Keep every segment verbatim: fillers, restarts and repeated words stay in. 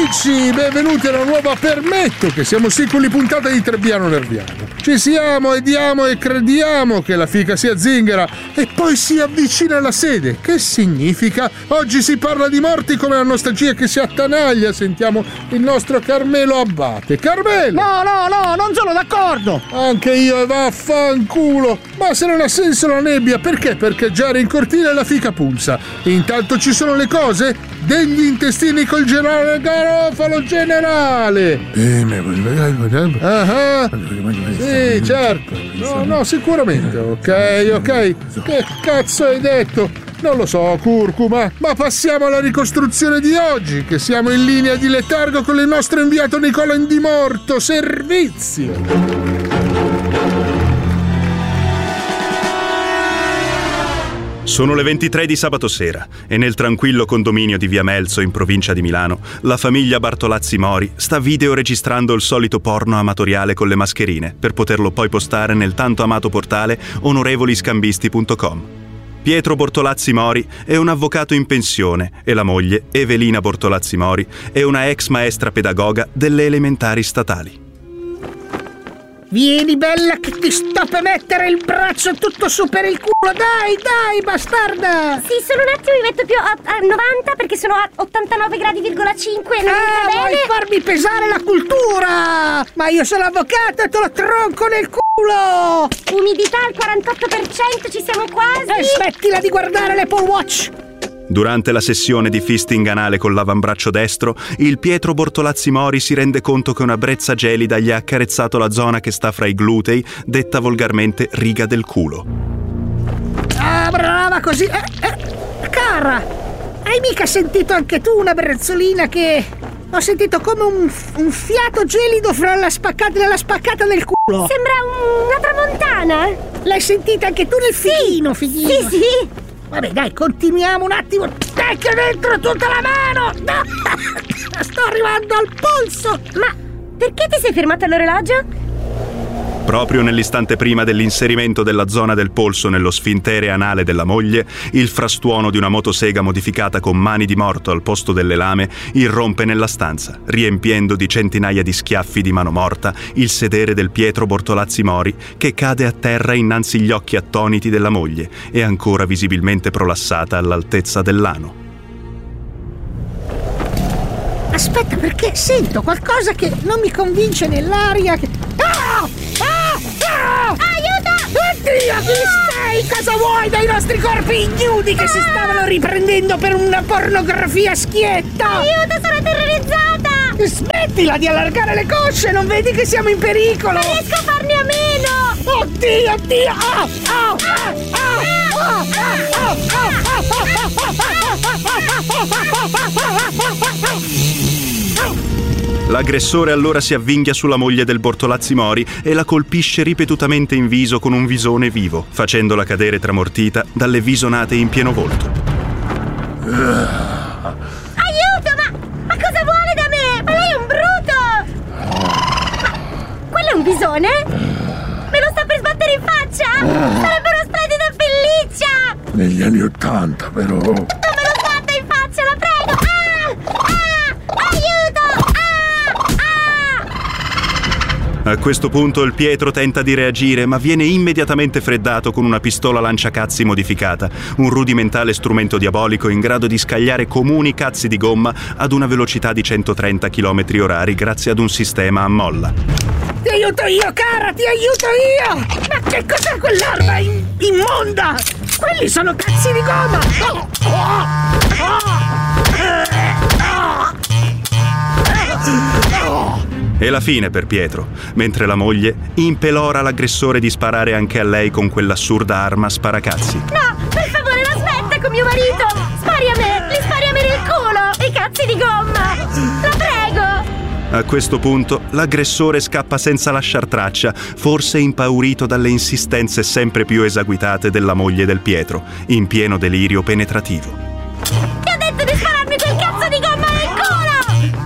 amici, benvenuti alla nuova Permetto, che siamo sicuri puntata di Trebbiano Nerviano. Ci siamo e diamo e crediamo che la fica sia zingara e poi si avvicina alla sede. Che significa? Oggi si parla di morti come la nostalgia che si attanaglia. Sentiamo il nostro Carmelo Abbate. Carmelo! No, no, no, non sono d'accordo! Anche io, vaffanculo! Ma se non ha senso la nebbia, perché? Perché già in cortile la fica pulsa. Intanto ci sono le cose degli intestini col generale Garofalo generale. Ah, sì, certo. No, no, sicuramente. Ok, ok. Che cazzo hai detto? Non lo so, curcuma. Ma passiamo alla ricostruzione di oggi, che siamo in linea di letargo con il nostro inviato Nicola Indimorto. Servizio. Sono le ventitré di sabato sera e nel tranquillo condominio di Via Melzo in provincia di Milano la famiglia Bartolazzi Mori sta videoregistrando il solito porno amatoriale con le mascherine per poterlo poi postare nel tanto amato portale onorevoliscambisti punto com. Pietro Bortolazzi Mori è un avvocato in pensione e la moglie, Evelina Bortolazzi Mori, è una ex maestra pedagoga delle elementari statali. Vieni bella che ti sto per mettere il braccio tutto su per il culo, dai, dai, bastarda! Sì, solo un attimo mi metto più a, a novanta perché sono a ottantanove gradi virgola cinque e non ah, mi va vuoi bene. farmi pesare la cultura! Ma io sono avvocato e te lo tronco nel culo! Umidità al quarantotto per cento, ci siamo quasi! E smettila di guardare l'Apple Watch! Durante la sessione di fisting anale con l'avambraccio destro, il Pietro Bortolazzi Mori si rende conto che una brezza gelida gli ha accarezzato la zona che sta fra i glutei, detta volgarmente riga del culo. Ah, brava così! Eh, eh, cara, hai mica sentito anche tu una brezzolina che... Ho sentito come un, un fiato gelido fra la spaccata e la spaccata del culo! Sembra una tramontana! L'hai sentita anche tu nel fighino, fighino? Sì, sì! Vabbè, dai, continuiamo un attimo. Dai che dentro tutta la mano! Sto arrivando al polso! Ma perché ti sei fermato all'orologio? Proprio nell'istante prima dell'inserimento della zona del polso nello sfintere anale della moglie, il frastuono di una motosega modificata con mani di morto al posto delle lame irrompe nella stanza, riempiendo di centinaia di schiaffi di mano morta il sedere del Pietro Bortolazzi Mori, che cade a terra innanzi gli occhi attoniti della moglie e ancora visibilmente prolassata all'altezza dell'ano. Aspetta, perché sento qualcosa che non mi convince nell'aria. Che... Ah! Ah! Ah! Aiuto! Oddio, chi sei? Cosa vuoi dai nostri corpi ignudi che si stavano riprendendo per una pornografia schietta? Aiuto, sono terrorizzata! Smettila di allargare le cosce, non vedi che siamo in pericolo? Non riesco a farne a meno! Oddio, oddio! Ah! Ah! Ah! Ah! Ah! L'aggressore allora si avvinghia sulla moglie del Bortolazzi Mori e la colpisce ripetutamente in viso con un visone vivo, facendola cadere tramortita dalle visonate in pieno volto. Aiuto, ma, ma cosa vuole da me? Ma lei è un bruto! Ma quello è un bisone? Me lo sta per sbattere in faccia? Sarebbe una splendida pelliccia! Negli anni Ottanta, però. Non me lo sbatta in faccia, la prego! Ah! Ah! Aiuto! A questo punto il Pietro tenta di reagire, ma viene immediatamente freddato con una pistola lanciacazzi modificata, un rudimentale strumento diabolico in grado di scagliare comuni cazzi di gomma ad una velocità di centotrenta chilometri orari grazie ad un sistema a molla. Ti aiuto io, cara, ti aiuto io! Ma che cos'è quell'arma in- immonda? Quelli sono cazzi di gomma! Oh, oh, oh, oh. E la fine per Pietro, mentre la moglie impelora l'aggressore di sparare anche a lei con quell'assurda arma sparacazzi. No, per favore, la smetta con mio marito! Spari a me! Li spari a me nel culo! I cazzi di gomma! La prego! A questo punto l'aggressore scappa senza lasciar traccia, forse impaurito dalle insistenze sempre più esaguitate della moglie del Pietro, in pieno delirio penetrativo. Ti ho detto di spararmi quel cazzo di gomma nel culo!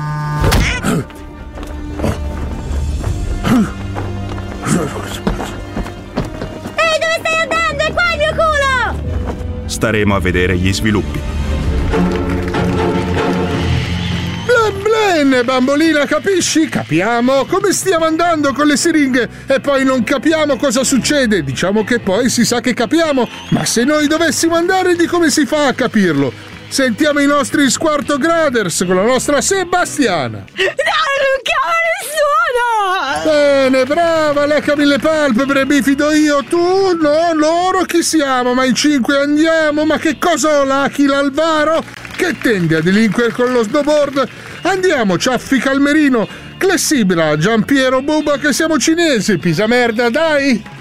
Ehi, dove stai andando? È qua il mio culo! Staremo a vedere gli sviluppi. Bla bla Bene, bambolina, capisci? Capiamo come stiamo andando con le siringhe e poi non capiamo cosa succede. Diciamo che poi si sa che capiamo, ma se noi dovessimo andare, di come si fa a capirlo? Sentiamo i nostri Squarto Graders con la nostra Sebastiana. No, non chiama nessuno! Bene, brava, leccami le palpebre, mi fido io. Tu, no, loro chi siamo? Ma in cinque andiamo? Ma che cosa ho, l'Achille Alvaro? Che tende a delinquere con lo snowboard? Andiamo, Ciaffi Calmerino, Clessibra, Giampiero Buba, che siamo cinesi, pisa merda, dai!